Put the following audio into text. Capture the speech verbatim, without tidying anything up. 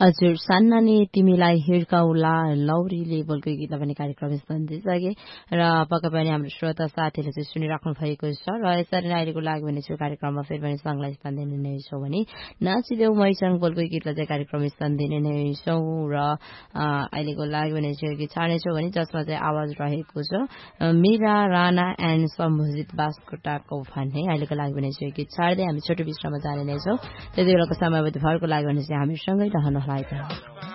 हजुर सान्नानी तिमीलाई हिर्काउला लौरीले बोलको गीतलाई पनि कार्यक्रम सन्दिसके र पक्कै पनि हाम्रो श्रोता साथीले चाहिँ सुनिराख्नु भएको छ र यसरी नै अहिलेको लागि भने चाहिँ कार्यक्रममा फेरि पनि सङ्घलाई स्थान दिने नै छौँ भने नाचिदेऊ मैसँग बोलको गीतलाई चाहिँ कार्यक्रम स्थान दिने नै छौँ र अहिलेको लागि भने चाहिँ गीत छाड्नेछौँ भने जसमा चाहिँ आवाज रहेको छ मीरा राणा एन्ड सम्भोजित बास्कोटाको भन्ने अहिलेको लागि भने चाहिँ गीत छाड्दै हामी छोटो विश्राममा जाने नै छौँ त्यति बेलाको समयवधि भरको लागि भने चाहिँ हामीसँगै रहनुहोला